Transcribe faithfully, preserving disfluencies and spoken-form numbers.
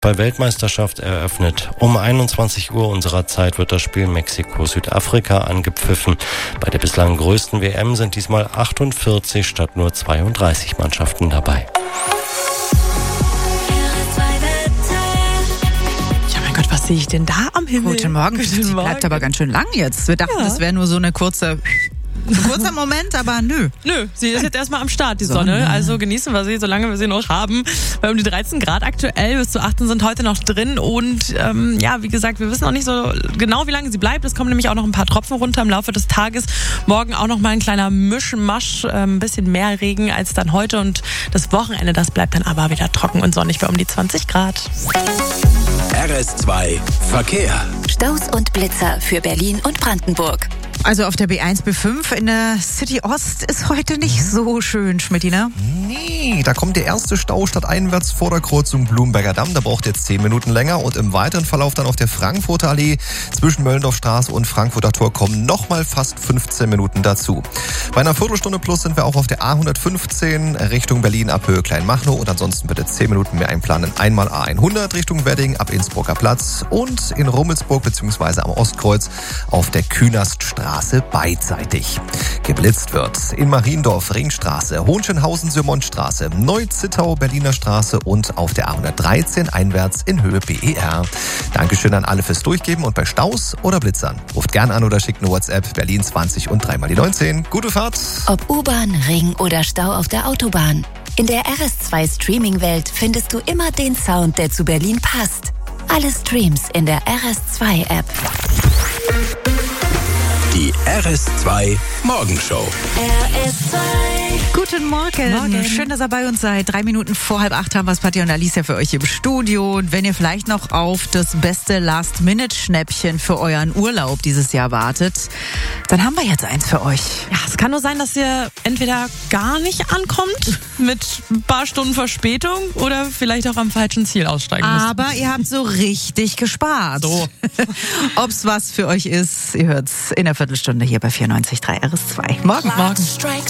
Weltmeisterschaft eröffnet. Um einundzwanzig Uhr unserer Zeit wird das Spiel Mexiko-Südafrika angepfiffen. Bei der bislang größten W M sind diesmal achtundvierzig statt nur zweiunddreißig Mannschaften dabei. Ja, mein Gott, was sehe ich denn da am Himmel? Guten Morgen. Guten Die Morgen. bleibt aber ganz schön lang jetzt. Wir dachten, Ja. das wäre nur so eine kurze... Ein kurzer Moment, aber nö. Nö, sie ist jetzt erstmal am Start, die Sonne. Sonne. Also genießen wir sie, solange wir sie noch haben. Weil um die dreizehn Grad aktuell, bis zu achtzehn sind heute noch drin. Und ähm, ja, wie gesagt, wir wissen noch nicht so genau, wie lange sie bleibt. Es kommen nämlich auch noch ein paar Tropfen runter im Laufe des Tages. Morgen auch noch mal ein kleiner Mischmasch, äh, ein bisschen mehr Regen als dann heute. Und das Wochenende, das bleibt dann aber wieder trocken und sonnig bei um die zwanzig Grad. R S zwei Verkehr. Staus und Blitzer für Berlin und Brandenburg. Also auf der B eins, B fünf in der City Ost ist heute nicht so schön, Schmidti, ne? Nee, da kommt der erste Stau stadteinwärts vor der Kreuzung Blumberger Damm. Da braucht ihr zehn Minuten länger. Und im weiteren Verlauf dann auf der Frankfurter Allee zwischen Möllendorfstraße und Frankfurter Tor kommen nochmal fast fünfzehn Minuten dazu. Bei einer Viertelstunde plus sind wir auch auf der A hundertfünfzehn Richtung Berlin ab Höhe Kleinmachnow. Und ansonsten bitte zehn Minuten mehr einplanen. Einmal A hundert Richtung Wedding ab Innsbrucker Platz und in Rummelsburg bzw. am Ostkreuz auf der Künaststraße beidseitig. Geblitzt wird in Mariendorf, Ringstraße, Hohenschönhausen-Syrmont-Straße, Neu-Zittau, Berliner Straße und auf der A hundertdreizehn einwärts in Höhe B E R. Dankeschön an alle fürs Durchgeben und bei Staus oder Blitzern. Ruft gern an oder schickt eine WhatsApp Berlin zwanzig und dreimal die neunzehn. Gute Fahrt! Ob U-Bahn, Ring oder Stau auf der Autobahn. In der R S zwei Streaming-Welt findest du immer den Sound, der zu Berlin passt. Alle Streams in der R S zwei App. Die R S zwei Morgenshow. R S zwei. Guten Morgen. Morgen. Schön, dass ihr bei uns seid. Drei Minuten vor halb acht haben wir Patti und Alicia für euch im Studio. Und wenn ihr vielleicht noch auf das beste Last-Minute-Schnäppchen für euren Urlaub dieses Jahr wartet, dann haben wir jetzt eins für euch. Ja, es kann nur sein, dass ihr entweder gar nicht ankommt mit ein paar Stunden Verspätung oder vielleicht auch am falschen Ziel aussteigen müsst. Aber ihr habt so richtig gespart. So. Ob's was für euch ist, ihr hört's in der Viertelstunde hier bei vierundneunzig Komma drei R S zwei. Morgen. Morgen. Strikes